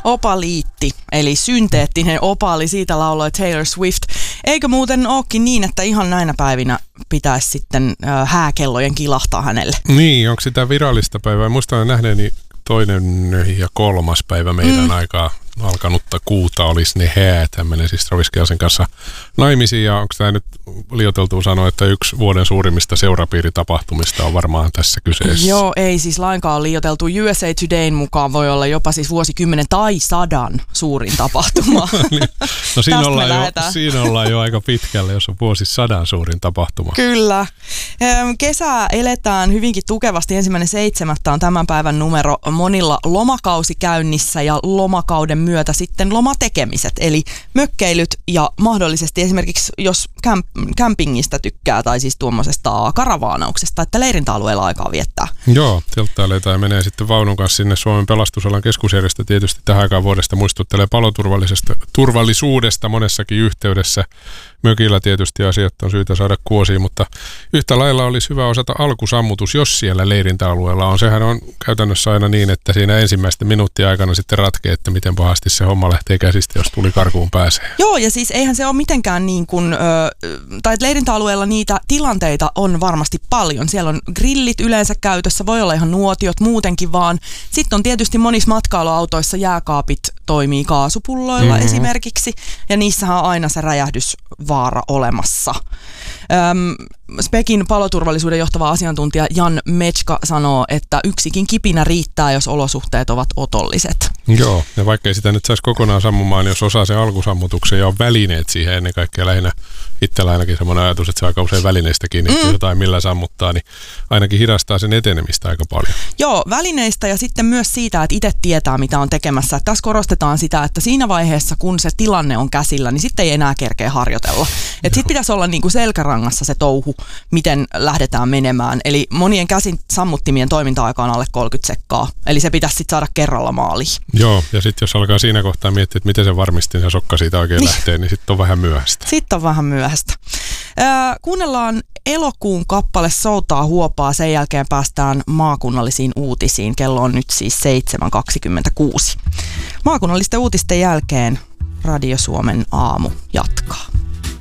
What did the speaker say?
Opaliitti, eli synteettinen opaali, siitä lauloi Taylor Swift. Eikö muuten olekin niin, että ihan näinä päivinä pitäisi sitten hääkellojen kilahtaa hänelle? Niin, onko sitä virallista päivää? Muistan nähneeni 2. ja 3. päivä meidän aikaa alkanutta kuuta olisi ne häät. Hän menee siis Travis Kelcen kanssa naimisiin, ja onko tämä nyt liioiteltu sanoa, että yksi vuoden suurimmista seurapiiritapahtumista on varmaan tässä kyseessä? Joo, ei siis lainkaan liioiteltu. USA Todayn mukaan voi olla jopa siis vuosikymmenen tai 100 suurin tapahtuma. No siinä ollaan jo aika pitkälle, jos on vuosi 100 suurin tapahtuma. Kyllä. Kesää eletään hyvinkin tukevasti. 1.7. on tämän päivän numero. Monilla lomakausi käynnissä ja lomakauden myötä sitten lomatekemiset, eli mökkeilyt ja mahdollisesti esimerkiksi jos campingista tykkää tai siis tuommoisesta karavaanauksesta, että leirintäalueella aikaa viettää. Joo, telttailee ja menee sitten vaunun kanssa sinne. Suomen pelastusalan keskusjärjestö tietysti tähän aikaan vuodesta muistuttelee paloturvallisuudesta monessakin yhteydessä. Mökillä tietysti asiat on syytä saada kuosiin, mutta yhtä lailla olisi hyvä osata alkusammutus, jos siellä leirintäalueella on. Sehän on käytännössä aina niin, että siinä ensimmäisten minuuttien aikana sitten ratkee, että miten pahasti se homma lähtee käsistä, jos tuli karkuun pääsee. Joo, ja siis eihän se ole mitenkään niin kuin, tai leirintäalueella niitä tilanteita on varmasti paljon. Siellä on grillit yleensä käytössä, voi olla ihan nuotiot muutenkin vaan. Sitten on tietysti monissa matkailuautoissa jääkaapit toimii kaasupulloilla esimerkiksi, ja niissähän on aina se räjähdysvaara olemassa. Spekin paloturvallisuuden johtava asiantuntija Jan Metska sanoo, että yksikin kipinä riittää, jos olosuhteet ovat otolliset. Joo, ja vaikkei sitä nyt saisi kokonaan sammumaan, jos osaa sen alkusammutuksen ja on välineet siihen ennen kaikkea lähinnä itsellä ainakin semmoinen ajatus, että se aika usein välineistä kiinni, jotain millä sammuttaa, niin ainakin hidastaa sen etenemistä aika paljon. Joo, välineistä ja sitten myös siitä, että itse tietää, mitä on tekemässä. Tässä korostetaan sitä, että siinä vaiheessa, kun se tilanne on käsillä, niin sitten ei enää kerkeä harjoitella. Että sitten pitäisi olla niin kuin selkärangassa se touhu, miten lähdetään menemään. Eli monien käsin sammuttimien toiminta-aika on alle 30 sekkaa. Eli se pitäisi sitten saada kerralla maaliin. Joo, ja sitten jos alkaa siinä kohtaa miettiä, että miten se varmistin se sokka siitä oikein lähtee, niin sitten on vähän myöhäistä. Sitten on vähän myöhäistä. Kuunnellaan elokuun kappale Soutaa huopaa, sen jälkeen päästään maakunnallisiin uutisiin. Kello on nyt siis 7.26. Maakunnallisten uutisten jälkeen Radio Suomen aamu jatkaa.